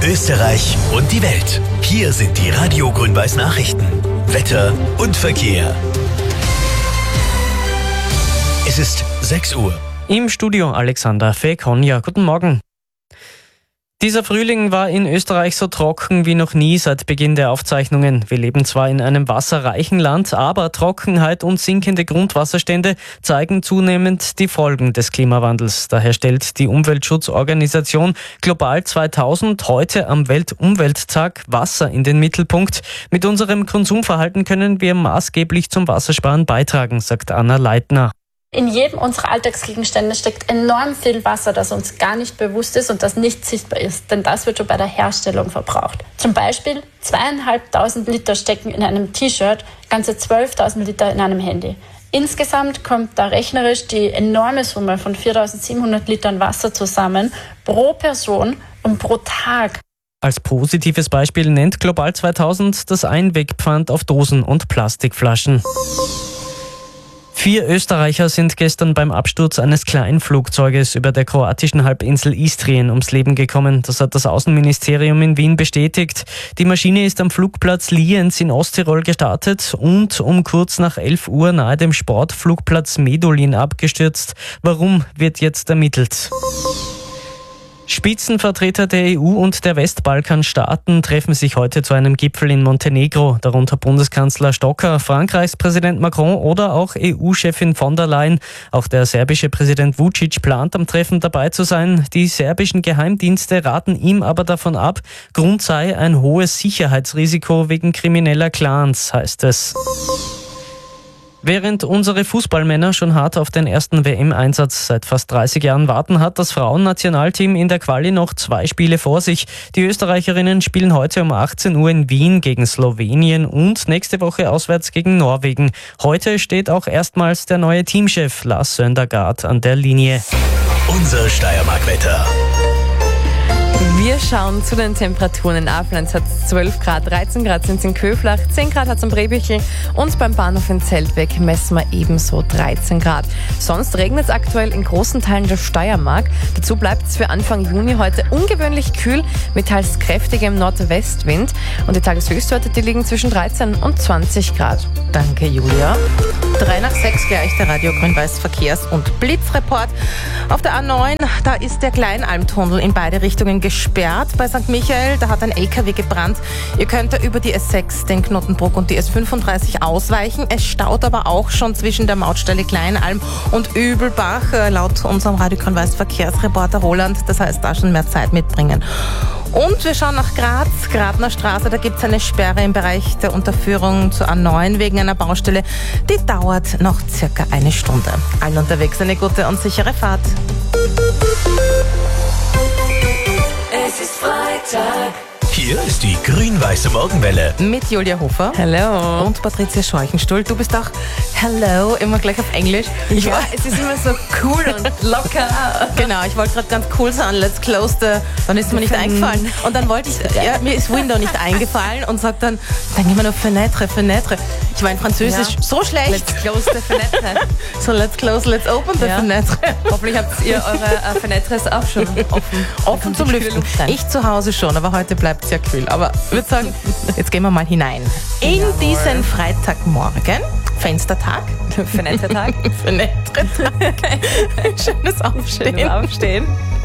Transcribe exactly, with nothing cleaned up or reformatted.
Österreich und die Welt. Hier sind die Radio Grün-Weiß Nachrichten. Wetter und Verkehr. Es ist sechs Uhr. Im Studio Alexander Fekonja. Guten Morgen. Dieser Frühling war in Österreich so trocken wie noch nie seit Beginn der Aufzeichnungen. Wir leben zwar in einem wasserreichen Land, aber Trockenheit und sinkende Grundwasserstände zeigen zunehmend die Folgen des Klimawandels. Daher stellt die Umweltschutzorganisation Global zweitausend heute am Weltumwelttag Wasser in den Mittelpunkt. Mit unserem Konsumverhalten können wir maßgeblich zum Wassersparen beitragen, sagt Anna Leitner. In jedem unserer Alltagsgegenstände steckt enorm viel Wasser, das uns gar nicht bewusst ist und das nicht sichtbar ist, denn das wird schon bei der Herstellung verbraucht. Zum Beispiel zweieinhalbtausend Liter stecken in einem T-Shirt, ganze zwölftausend Liter in einem Handy. Insgesamt kommt da rechnerisch die enorme Summe von viertausendsiebenhundert Litern Wasser zusammen pro Person und pro Tag. Als positives Beispiel nennt Global zweitausend das Einwegpfand auf Dosen und Plastikflaschen. Vier Österreicher sind gestern beim Absturz eines Kleinflugzeuges über der kroatischen Halbinsel Istrien ums Leben gekommen. Das hat das Außenministerium in Wien bestätigt. Die Maschine ist am Flugplatz Lienz in Osttirol gestartet und um kurz nach elf Uhr nahe dem Sportflugplatz Medulin abgestürzt. Warum, wird jetzt ermittelt. Spitzenvertreter der E U und der Westbalkanstaaten treffen sich heute zu einem Gipfel in Montenegro, darunter Bundeskanzler Stocker, Frankreichs Präsident Macron oder auch E U-Chefin von der Leyen. Auch der serbische Präsident Vučić plant am Treffen dabei zu sein. Die serbischen Geheimdienste raten ihm aber davon ab. Grund sei ein hohes Sicherheitsrisiko wegen krimineller Clans, heißt es. Während unsere Fußballmänner schon hart auf den ersten W M-Einsatz seit fast dreißig Jahren warten, hat das Frauennationalteam in der Quali noch zwei Spiele vor sich. Die Österreicherinnen spielen heute um achtzehn Uhr in Wien gegen Slowenien und nächste Woche auswärts gegen Norwegen. Heute steht auch erstmals der neue Teamchef Lars Søndergaard an der Linie. Unser Steiermark-Wetter. Wir schauen zu den Temperaturen. In Aflenz hat es zwölf Grad, dreizehn Grad sind es in Köflach, zehn Grad hat es am Brebichl und beim Bahnhof in Zeltweg messen wir ebenso dreizehn Grad. Sonst regnet es aktuell in großen Teilen der Steiermark. Dazu bleibt es für Anfang Juni heute ungewöhnlich kühl mit teils kräftigem Nordwestwind und die Tageshöchstwerte, die liegen zwischen dreizehn und zwanzig Grad. Danke, Julia. Drei nach sechs gleich der Radio Grün-Weiß Verkehrs- und Blitzreport. Auf der A neun, da ist der Kleinalmtunnel in beide Richtungen gesperrt. Bei Sankt Michael, da hat ein L K W gebrannt. Ihr könnt da über die S sechs, den Knottenbruck und die S fünfunddreißig ausweichen. Es staut aber auch schon zwischen der Mautstelle Kleinalm und Übelbach, laut unserem Radio Grün-Weiß Verkehrsreporter Roland. Das heißt, da schon mehr Zeit mitbringen. Und wir schauen nach Graz, Gradner Straße, da gibt es eine Sperre im Bereich der Unterführung zur A neun wegen einer Baustelle. Die dauert noch circa eine Stunde. Allen unterwegs eine gute und sichere Fahrt. Es ist Freitag. Hier ist die grün-weiße Morgenwelle. Mit Julia Hofer. Hello. Und Patricia Scheuchenstuhl. Du bist auch Hello, immer gleich auf Englisch. Ich Ja, war, es ist immer so cool und locker. genau, ich wollte gerade ganz cool sein. Let's close the... Dann ist mir nicht eingefallen. Und dann wollte ich... Ja, mir ist Window nicht eingefallen und sagt dann, dann gehen wir noch Fenêtre, Fenêtre. Ich war in Französisch Ja. so schlecht. Let's close the Fenêtre. So, let's close, let's open the Ja. Fenêtre. Hoffentlich habt ihr eure äh, Fenêtres auch schon offen. Offen zum Lüften. Ich zu Hause schon, aber heute bleibt es ja kühl. Aber ich würde sagen, jetzt gehen wir mal hinein. In Jawohl. diesen Freitagmorgen, Fenstertag, Fenêtre-Tag. Fenêtre-Tag, schönes Aufstehen. Schönes Aufstehen.